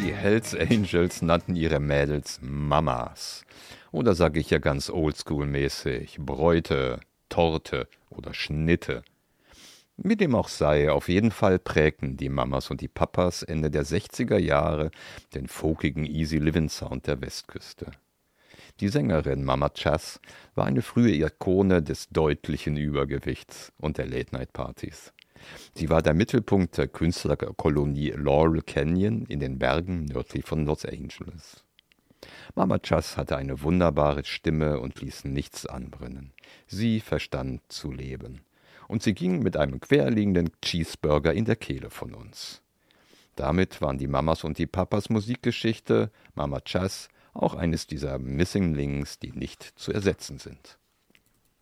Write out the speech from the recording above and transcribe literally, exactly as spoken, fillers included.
Die Hells Angels nannten ihre Mädels Mamas. Oder sage ich ja ganz oldschool-mäßig Bräute, Torte oder Schnitte. Wie dem auch sei, auf jeden Fall prägten die Mamas und die Papas Ende der sechziger Jahre den folkigen Easy-Living-Sound der Westküste. Die Sängerin Mama Cass war eine frühe Ikone des deutlichen Übergewichts und der Late-Night-Partys. Sie war der Mittelpunkt der Künstlerkolonie Laurel Canyon in den Bergen nördlich von Los Angeles. Mama Cass hatte eine wunderbare Stimme und ließ nichts anbrennen. Sie verstand zu leben. Und sie ging mit einem querliegenden Cheeseburger in der Kehle von uns. Damit waren die Mamas und die Papas Musikgeschichte, Mama Cass, auch eines dieser Missing Links, die nicht zu ersetzen sind.